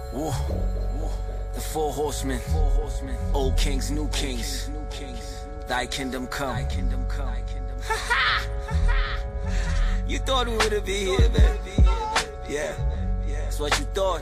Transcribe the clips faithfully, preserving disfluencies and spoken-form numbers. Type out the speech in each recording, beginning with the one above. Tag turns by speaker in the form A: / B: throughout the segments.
A: Whoa. The four horsemen, old kings, new kings. Thy kingdom come. You thought we would be here, man. Yeah, that's what you thought.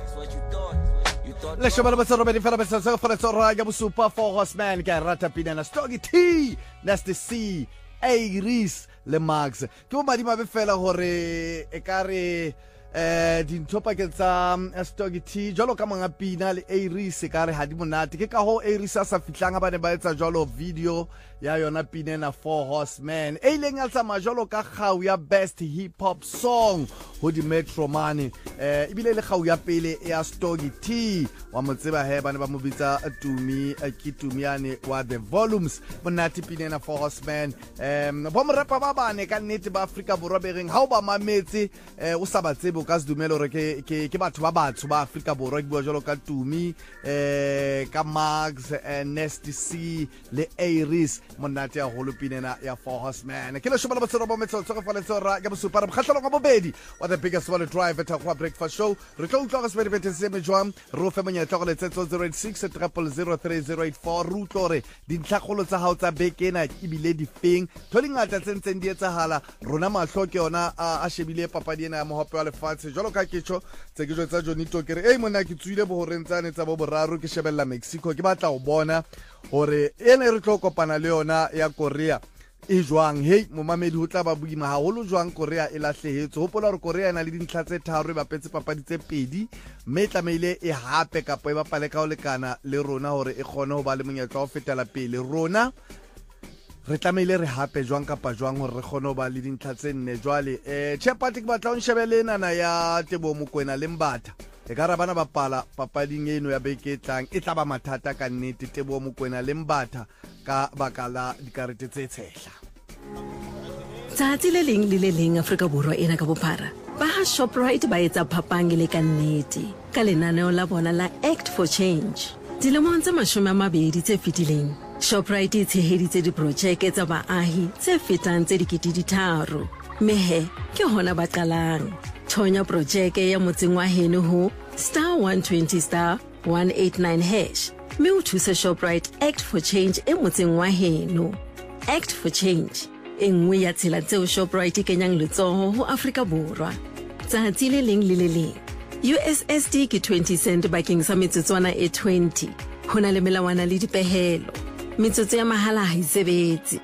A: You thought.
B: Let's show me the Robert Philip so for the Soraya Super Four Horsemen can ratapin and a stogie T. That's the C. Iris Le Max. Ke madi ma be fela hore e kare eh dintho pakeng tsa stogie T jalo ka manga pina le Iris e kare ha di monate ke ka ho Iris a sa fitlanga ba ne ba etsa jalo video ya yona pina na Four Horsemen e ileng a tsama jalo ka gau ya best hip hop song ho di Metro Money eh ibile le gau ya pele ya stogie T wa motseba he ba ne ba mo bitsa Tumi ke Tumiane wa the volumes monate pina na Four Horsemen em bo mo rapa ba bane ka nnete ba Africa Borwa be reng ha o ba mametse eh o sa ba tsebo ka se dumelo re ke ke ke batho ba batho ba Africa Borwa ke bua jalo ka Tumi eh ka Max Nasty C le Iris monate ya holopinena ya Four Horsemen ke le shobala ba tsoro ba metso tsoko fa le tsora ya bo super mkhatlalo ka bobedi wa the biggest one drive at a breakfast show re tlo utlwa ka se bete se me jwang ro fe monyetla go le tsetso zero eight six zero zero zero three zero eight four rutlore dintlhagolo tsa hao tsa bekena ibile di feng tholi ngata tsentseng di etsahala rona mahlo ke yona a shebile papadi ena ya mohope wa lefatshe jalo ka ketso tse ke jotsa Jonito ke re ei monna ke tsuile bo horentsane tsa bo boraro ke shebella Mexico ke batla o bona hore ene re tlo kopana le yona ya Korea e jwang hey momamedi ho tla ba buima haholo jwang Korea e lahlehetse hopola hore Korea ena le dintlha tse tharo e bapetse papadi tse pedi mme tlameile e hape kapa e bapale ka ho lekana le rona hore e kgone ho ba le monyetla o fetela pele rona re tlameile re hape jwang kapa jwang hore re kgone ho ba le dintlha tse nne jwale eh Chepati ke batla o nshebele nana ya Tebo Mokoena le Mbatha e ka ra bana ba pala papading eno ya beke tlang e tla ba mathata ka nnete Tebo Mokoena le Mbatha ka bakala dikarete tse tshehla
C: tsatsi le leng le le leng Afrika Borwa ena ka bophara ba ha Shoprite ba etsa phapang le ka nnete ka lenaneo la bona la Act for Change dilemong tse mashome a mabedi tse fetileng Shoprite e tsheheditse diprojeke tsa baahi tse fetang tse dikete di tharo mehe ke hona ba qalang thonya projeke ya motseng wa heno ho star one twenty star one eighty-nine hash me o thuse Shoprite Act for Change e motseng wa heno Act for Change engwe ya tsela tseo Shoprite kenyang letsoho ho Afrika Borwa tsatsi le leng le le leng U S S D ke twenty cent bakeng sa metsotswana e twenty hona le melawana le dipehelo metsotso ya mahala ha isebetse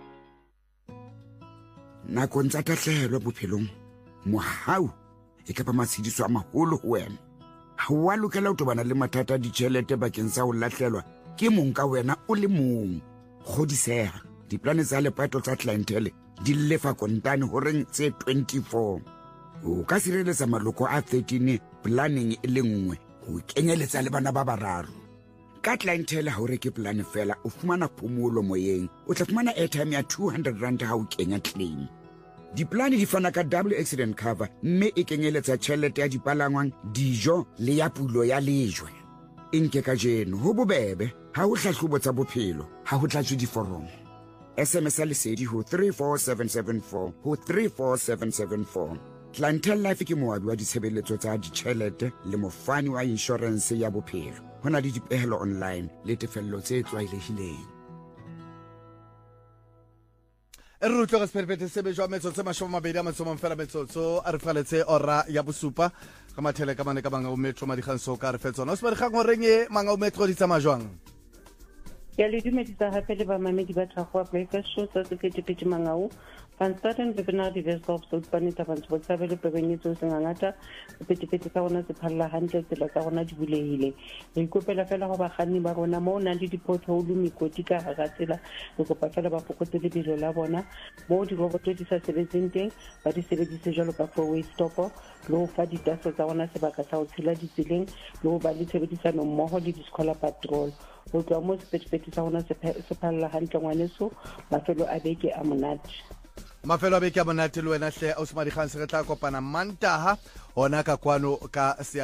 D: nakong tsa tahlehelo bophelong mohau e ka ba matshidiso a maholo ho wena ha wa lokela ho tobana le mathata a ditjhelete bakeng sa ho lahlelwa ke mong ka wena o le mong kgodiseha diplane tsa lepato tsa clientele di lefa kontane ho reng tse twenty-four o ka sireletsa maloko a thirteen planning e le nngwe ho kenyeletsa le bana ba bararo ka clientele ha o reke plan fela o fumana phomolo moyeng o tla fumana airtime ya two hundred rand ha o kenya claim diplane di fana ka double accident cover mme e kenyeletsa tjhelete ya dipalangwang dijo le ya pulo ya lejwe inke ka jeno ho bobebe ha o hlahlobo tsa bophelo ha ho tlatswe diforomo S M S lesedi ho three four seven seven four ho three four seven seven four Clientele Life ke moabi wa ditshebeletso tsa ditjhelete le mofani wa insurance ya bophelo hona le dipehelo online le tefello tse tlwaelehileng
B: e re utlwa ka sephethephethe se bejwa metsotso e mashome a mabedi a matsomo fela metsotso a re faletse ora ya bosupa ka mathele ka mane ka banga o metro madiganso ka re fetsona o se ba dikgang horeng e manga o metro di tsamaya jwang
E: ya le dumedisa hape le ba mamedi ba tlhago breakfast show tsa sephethephethe mangau van staden webinar diverse of so tshwanetse bantsho bo tsabele pebenyetso se ngata sephethephethe sa rona se phalla hantle tsela tsa rona di bulehile re ikopela fela go baganni ba rona mo na le dipothole mekoti ka ga tsela re kopa fela ba fokotse lebelo la bona mo di roboto di sa sebetseng teng ba di sebedise jalo ka four way stop le go fa ditaso tsa rona sebaka sa go tshela ditseleng le go ba le tshebedisano mmogo le di-scholar patrol go tloa mo sephethephethe sa rona se phalla hantle ngwaneso mafelo a beke a monate
B: mafelo a beke a monate le wena hle Ausi Madiganse re tla kopana Mantaha hona ka kwano ka